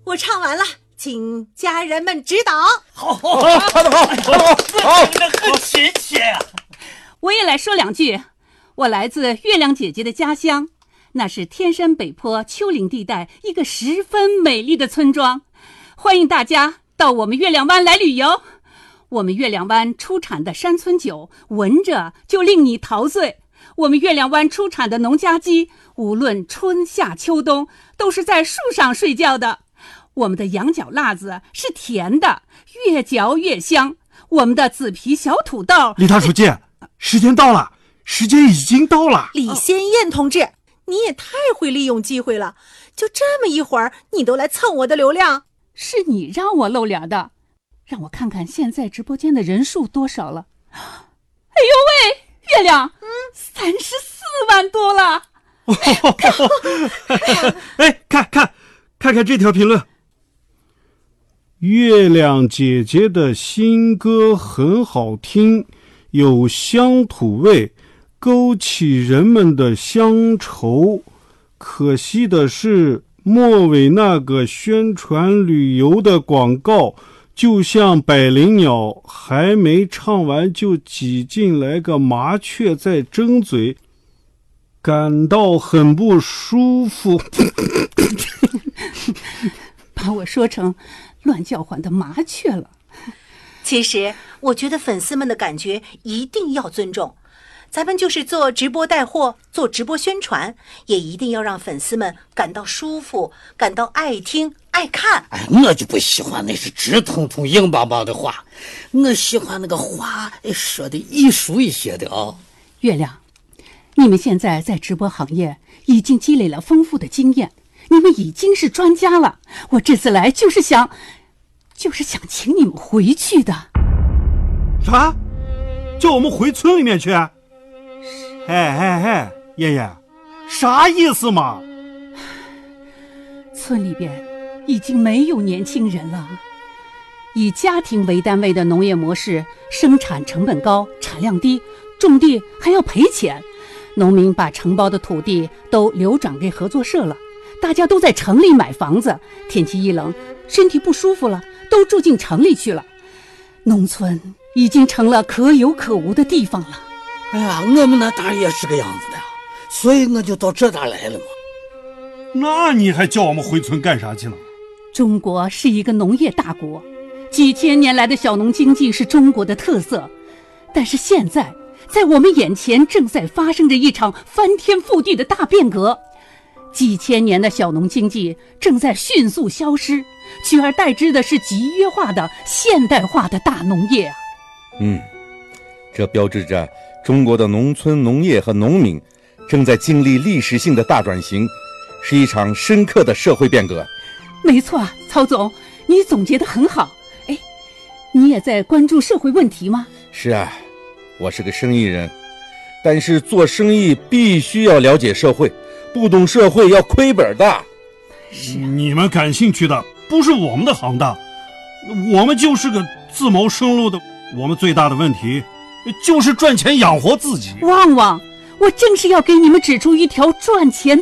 我唱完了，请家人们指导。 好，唱得好，真的很亲切呀。 我也来说两句。我来自月亮姐姐的家乡，那是天山北坡丘陵地带一个十分美丽的村庄，欢迎大家到我们月亮湾来旅游。我们月亮湾出产的山村酒，闻着就令你陶醉。我们月亮湾出产的农家鸡，无论春夏秋冬，都是在树上睡觉的。我们的羊角辣子是甜的，越嚼越香。我们的紫皮小土豆， 李大书记，时间到了，时间已经到了。 李先燕同志，你也太会利用机会了，就这么一会儿，你都来蹭我的流量。 是你让我露脸的，让我看看现在直播间的人数多少了。哎呦喂，月亮，34万多了。 哎，看这条评论。月亮姐姐的新歌很好听，有乡土味，勾起人们的乡愁。可惜的是，末尾那个宣传旅游的广告，就像百灵鸟，还没唱完就挤进来个麻雀在争嘴，感到很不舒服。 把我说成乱叫唤的麻雀了。 其实我觉得粉丝们的感觉一定要尊重，咱们就是做直播带货，做直播宣传，也一定要让粉丝们感到舒服，感到爱听爱看。 哎，我就不喜欢那是直通通硬邦邦的话，我喜欢那个话说的艺术一些的啊。 月亮，你们现在在直播行业已经积累了丰富的经验，你们已经是专家了。我这次来就是想请你们回去的。 啥？叫我们回村里面去？哎，爷爷，啥意思嘛？ 村里边已经没有年轻人了，以家庭为单位的农业模式，生产成本高，产量低，种地还要赔钱。农民把承包的土地都流转给合作社了，大家都在城里买房子，天气一冷，身体不舒服了，都住进城里去了。农村已经成了可有可无的地方了。 哎呀，我们那当然也是个样子的，所以我就到这打来了嘛。 那你还叫我们回村干啥去了？ 中国是一个农业大国，几千年来的小农经济是中国的特色，但是现在在我们眼前正在发生着一场翻天覆地的大变革。几千年的小农经济正在迅速消失，取而代之的是集约化的现代化的大农业啊。 这标志着中国的农村农业和农民正在经历历史性的大转型，是一场深刻的社会变革。 没错啊，曹总，你总结得很好。哎，你也在关注社会问题吗？ 是啊，我是个生意人，但是做生意必须要了解社会，不懂社会要亏本的。 是啊， 你们感兴趣的不是我们的行当，我们就是个自谋生路的。我们最大的问题就是赚钱养活自己。 旺旺，我正是要给你们指出一条赚钱